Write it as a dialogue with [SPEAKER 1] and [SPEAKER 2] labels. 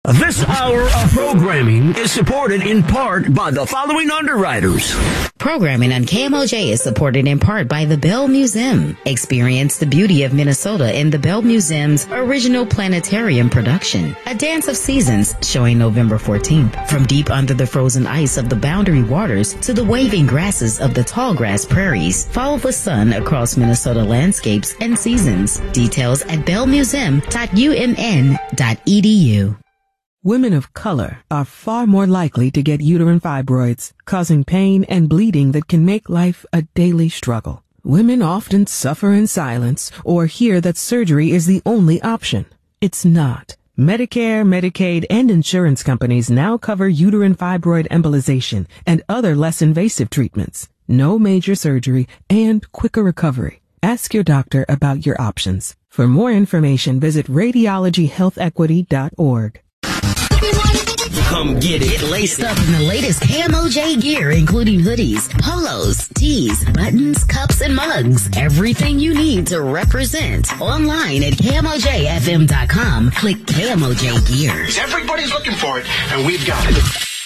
[SPEAKER 1] This hour of programming is supported in part by the following underwriters.
[SPEAKER 2] Programming on KMOJ is supported in part by the Bell Museum. Experience the beauty of Minnesota in the Bell Museum's original planetarium production, A Dance of Seasons, showing November 14th. From deep under the frozen ice of the Boundary Waters to the waving grasses of the tallgrass prairies, follow the sun across Minnesota landscapes and seasons. Details at bellmuseum.umn.edu.
[SPEAKER 3] Women of color are far more likely to get uterine fibroids, causing pain and bleeding that can make life a daily struggle. Women often suffer in silence or hear that surgery is the only option. It's not. Medicare, Medicaid, and insurance companies now cover uterine fibroid embolization and other less invasive treatments. No major surgery and quicker recovery. Ask your doctor about your options. For more information, visit radiologyhealthequity.org.
[SPEAKER 1] Come get it.
[SPEAKER 2] Get laced up in the latest KMOJ gear, including hoodies, polos, tees, buttons, cups, and mugs. Everything you need to represent. Online at KMOJFM.com. Click KMOJ Gear.
[SPEAKER 4] Everybody's looking for it, and we've got it.